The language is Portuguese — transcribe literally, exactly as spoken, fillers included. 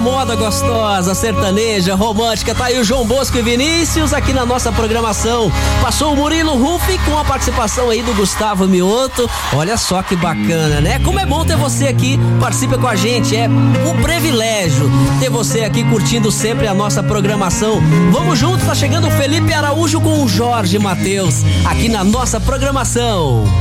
moda gostosa, sertaneja, romântica. Tá aí o João Bosco e Vinícius aqui na nossa programação. Passou o Murilo Rufi com a participação aí do Gustavo Mioto. Olha só que bacana, né? Como é bom ter você aqui, participa com a gente. É um privilégio ter você aqui curtindo sempre a nossa programação. Vamos junto, tá chegando o Felipe Araújo com o Jorge Mateus aqui na nossa programação.